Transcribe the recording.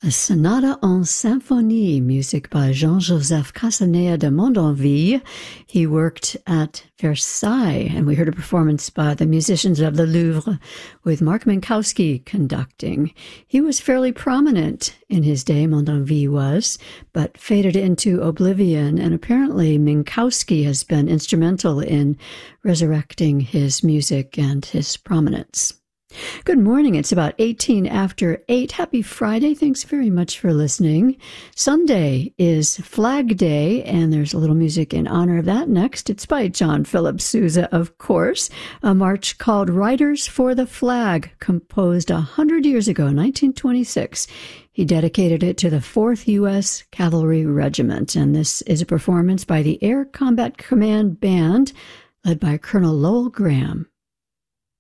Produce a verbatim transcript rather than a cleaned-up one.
A Sonata en Symphonie, music by Jean-Joseph Casanea de Mondonville. He worked at Versailles, and we heard a performance by the musicians of the Louvre with Mark Minkowski conducting. He was fairly prominent in his day, Mondonville was, but faded into oblivion, and apparently Minkowski has been instrumental in resurrecting his music and his prominence. Good morning. It's about eighteen after eight. Happy Friday. Thanks very much for listening. Sunday is Flag Day, and there's a little music in honor of that next. It's by John Philip Sousa, of course. A march called Riders for the Flag, composed a hundred years ago, nineteen twenty-six. He dedicated it to the fourth U S Cavalry Regiment, and this is a performance by the Air Combat Command Band, led by Colonel Lowell Graham.